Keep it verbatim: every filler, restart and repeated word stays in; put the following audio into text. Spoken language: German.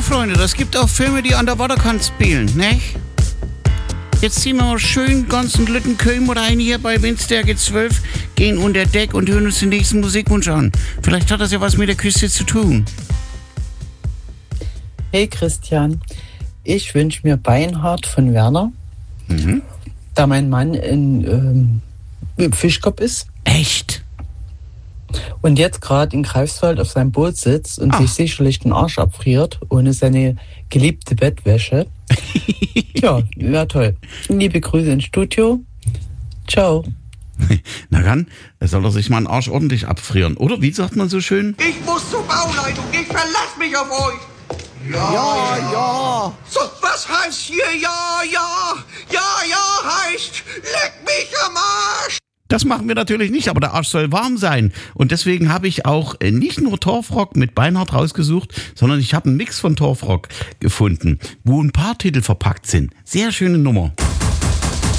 Freunde, das gibt auch Filme, die an der Waterkant spielen, ne? Jetzt ziehen wir mal schön ganzen Lütten Köln rein hier bei Windstärke zwölf, gehen unter Deck und hören uns den nächsten Musikwunsch an. Vielleicht hat das ja was mit der Küste zu tun. Hey Christian, ich wünsche mir Beinhard von Werner, mhm. da mein Mann in ähm, Fischkopf ist. Echt? Und jetzt gerade in Greifswald auf seinem Boot sitzt und Ach. sich sicherlich den Arsch abfriert ohne seine geliebte Bettwäsche. Ja, wäre toll. Liebe Grüße ins Studio. Ciao. Na dann, soll er sich mal einen Arsch ordentlich abfrieren. Oder wie sagt man so schön? Ich muss zur Bauleitung, ich verlass mich auf euch. Ja, ja. ja. So, was heißt hier ja, ja? Ja, ja heißt, leck mich am Arsch. Das machen wir natürlich nicht, aber der Arsch soll warm sein. Und deswegen habe ich auch nicht nur Torfrock mit Beinhard rausgesucht, sondern ich habe einen Mix von Torfrock gefunden, wo ein paar Titel verpackt sind. Sehr schöne Nummer.